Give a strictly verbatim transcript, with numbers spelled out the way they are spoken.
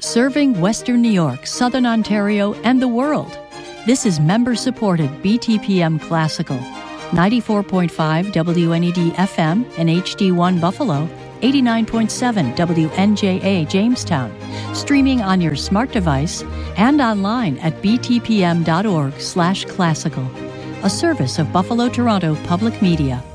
Serving Western New York, Southern Ontario, and the world. This is member-supported B T P M Classical. ninety-four point five W N E D F M and H D one Buffalo, eighty-nine point seven W N J A Jamestown, streaming on your smart device and online at b t p m dot org slash classical, a service of Buffalo Toronto Public Media.